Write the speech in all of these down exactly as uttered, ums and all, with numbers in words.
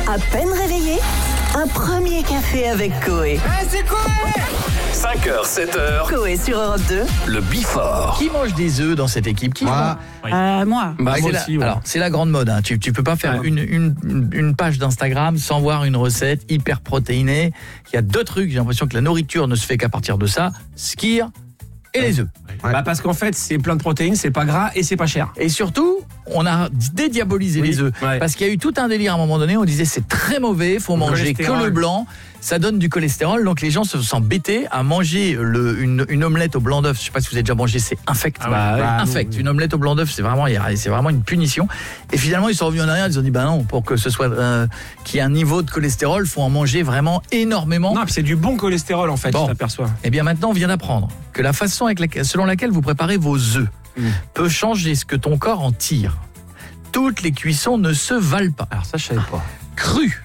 À peine réveillé, un premier café avec Coé. Ah, c'est Coé! cinq heures, sept heures. Coé sur Europe deux. Le Before. Qui mange des œufs dans cette équipe? Qui Moi. Euh, moi. Bah, c'est c'est la- la, alors, c'est la grande mode. Hein. Tu, tu peux pas faire Ouais. une, une, une page d'Instagram sans voir une recette hyper protéinée. Il y a deux trucs. J'ai l'impression que la nourriture ne se fait qu'à partir de ça. Skir et les œufs. Ouais. Bah parce qu'en fait, c'est plein de protéines, c'est pas gras et c'est pas cher. Et surtout, on a dédiabolisé Oui, les œufs. ouais. Parce qu'il y a eu tout un délire à un moment donné. On disait c'est très mauvais, faut manger que cholestérol. le blanc. Ça donne du cholestérol. Donc les gens se sont bêtés à manger le, une, une omelette au blanc d'œuf. Je sais pas si vous avez déjà mangé, c'est infect. Ah bah, Bah, ouais. infect. Une omelette au blanc d'œuf, c'est vraiment, c'est vraiment une punition. Et finalement, ils sont revenus en arrière. Ils ont dit bah non, pour que ce soit euh, qu'il y ait un niveau de cholestérol, faut en manger vraiment énormément. Non, puis c'est du bon cholestérol en fait, Bon. tu t'aperçois. Et bien maintenant, on vient d'apprendre que la façon avec laquelle, selon laquelle vous préparez vos œufs Mm. peut changer ce que ton corps en tire. Toutes les cuissons ne se valent pas. Alors ça, je savais pas. Cru,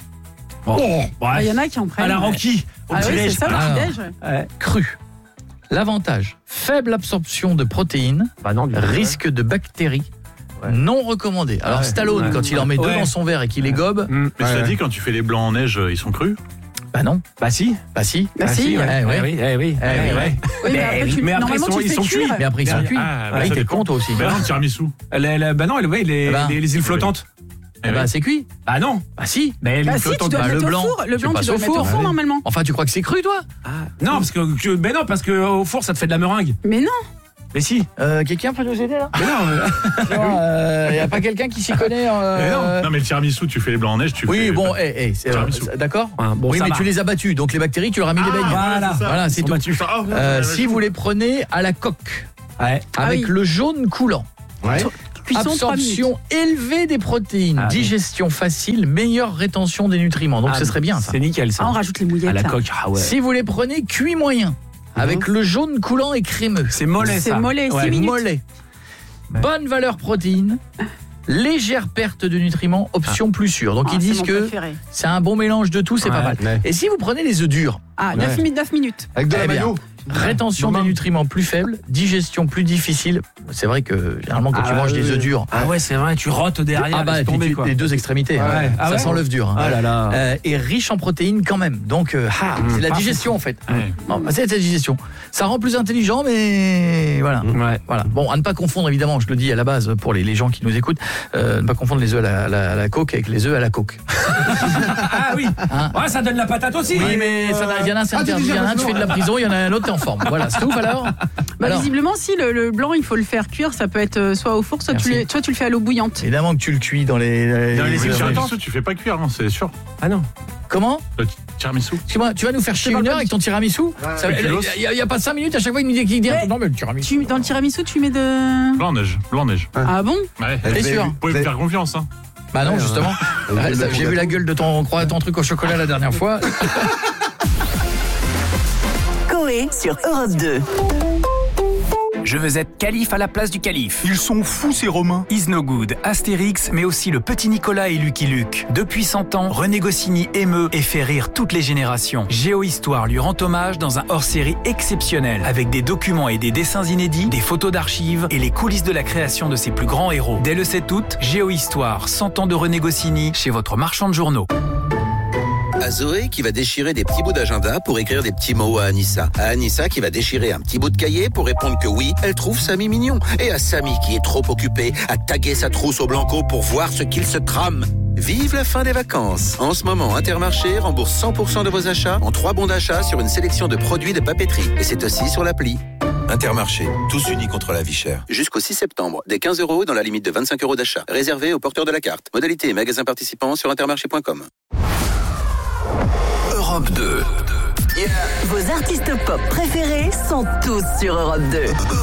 Bon. Il Bref. y en a qui en prennent. À la Rocky, au Ah oui, petit-déj. c'est ça, le Ah. petit-déj. Ouais. cru. L'avantage, faible absorption de protéines, Bah non, du risque de bactéries, Ouais. non recommandé. Alors Ouais. Stallone, Ouais. quand il en met deux Ouais. dans son verre et qu'il les gobe, Mm. Mais Ouais, cela ouais. dit, quand tu fais les blancs en neige, ils sont crus. bah non, Bah si. bah si. Bah si, ouais. ouais, ouais. Eh oui, eh oui, Eh eh oui, oui, ouais. Oui, mais après, tu, mais après, normalement, ils sont- tu le ils fais sont cuire. Mais après ils sont Ah, cuits. ah, Ah, bah, il ça t'es dépend. con toi aussi. Ben non, tiramisu. La- la- Bah non, elle- ouais, les, Eh ben. les, les îles flottantes. Eh bah c'est cuit. Bah non. Bah si. Mais les Bah îles si, tu flottantes. dois bah, le le mettre au blanc, four. Le tu blanc, tu passes dois au le mettre au four. four, normalement. Enfin, tu crois que c'est cru toi? Non, parce que, que- mais non, parce que au four, ça te fait de la meringue. Mais non. Mais si. Euh, quelqu'un peut nous aider là? Mais non. euh, Il n'y a pas quelqu'un qui s'y connaît euh, Mais non. Non, mais le tiramisu, tu fais les blancs en neige, tu Oui, fais. bon, eh, eh, c'est- Tiramisu. euh, d'accord. Ah, bon, oui, ça mais va. tu les as battus, donc les bactéries, tu leur as mis les beignes. Voilà. Voilà, c'est Ils sont tout. battus. Ah, ouais, Euh, ouais, si ouais. vous les prenez à la coque, Ouais. avec oui. le jaune coulant, Ouais. Cuisson trois minutes. absorption élevée des protéines, Ah, oui. digestion facile, meilleure rétention des nutriments. Donc Ah, ce serait bien ça. C'est nickel ça. Ah, on rajoute les À mouillettes. la là. coque. Ah ouais. Si vous les prenez cuits moyen, avec le jaune coulant et crémeux, C'est mollet C'est ça. mollet, Ouais. six minutes. mollet, Ouais. bonne valeur protéine, légère perte de nutriments, option plus sûre. Donc Ah, ils c'est disent mon que préféré. c'est un bon mélange de tout, c'est pas Ouais. mal. Ouais. Et si vous prenez les œufs durs, Ah, neuf Ouais. minutes, neuf minutes. Avec de Eh la bien, mayo. rétention Maman. des nutriments plus faible, digestion plus difficile. C'est vrai que généralement quand Ah, tu manges oui, des œufs oui. durs, Ah ouais, c'est vrai, tu rotes derrière. ah bah laisse puis tomber, tu- quoi. les deux extrémités, hein. Ouais. Ah ça ouais. sent l'œuf dur. hein. Ah là là. Euh, et riche en protéines quand même. Donc euh, ah, Mmh. c'est la Pas digestion en fait. Ouais. Non, bah, c'est la digestion. Ça rend plus intelligent, mais voilà. Ouais. Voilà. Bon, à ne pas confondre évidemment, je le dis à la base pour les, les gens qui nous écoutent, euh, ne pas confondre les œufs à la, à la- à la coque avec les œufs à la coque. Ah oui. Hein. Ouais, ça donne la patate aussi. Oui, mais ça n'a- il y en a un c'est Ah, tu interdit, dis il y en a un jamais tu fais de la prison, il y en a un autre t'es en forme. Voilà, c'est tout alors. Bah, Alors, visiblement, si le, le blanc, il faut le faire cuire, ça peut être euh, soit au four, soit tu, Merci. le, soit tu le fais à l'eau bouillante. évidemment que tu le cuis dans les. Dans les Le îles flottantes. tiramisu, tu fais pas cuire, non, c'est sûr. Ah non. Comment? Le tiramisu. Excuse-moi, tu vas nous faire chier parle une pas heure de- avec ton tiramisu? Ça- mais Il kilos. n'y a, il y a pas cinq minutes à chaque fois il nous dit qu'il dit Ouais. non mais le tiramisu. Tu, dans le tiramisu, tu mets de. Blanc en neige. Blanc en neige. Ah bon? Ouais. T'es sûr? Vous pouvez me faire confiance, hein. Bah non Ouais, justement. ouais. Ouais, ça- J'ai vu la gueule de ton, crois, ton truc au chocolat la dernière fois. Coé sur Europe deux. Je veux être calife à la place du calife. Ils sont fous ces Romains. Is No Good, Astérix, mais aussi le petit Nicolas et Lucky Luke. Depuis cent ans, René Goscinny émeut et fait rire toutes les générations. Géohistoire lui rend hommage dans un hors-série exceptionnel, avec des documents et des dessins inédits, des photos d'archives et les coulisses de la création de ses plus grands héros. Dès le sept août, Géohistoire, cent ans de René Goscinny, chez votre marchand de journaux. À Zoé qui va déchirer des petits bouts d'agenda pour écrire des petits mots à Anissa. À Anissa qui va déchirer un petit bout de cahier pour répondre que oui, elle trouve Samy mignon. Et à Samy qui est trop occupé à taguer sa trousse au Blanco pour voir ce qu'il se trame. Vive la fin des vacances. En ce moment, Intermarché rembourse cent pour cent de vos achats en trois bons d'achat sur une sélection de produits de papeterie. Et c'est aussi sur l'appli. Intermarché, tous unis contre la vie chère. Jusqu'au six septembre, des quinze euros dans la limite de vingt-cinq euros d'achat. Réservé aux porteurs de la carte. Modalité et magasins participants sur intermarché point com. Europe deux. Vos artistes pop préférés sont tous sur Europe deux.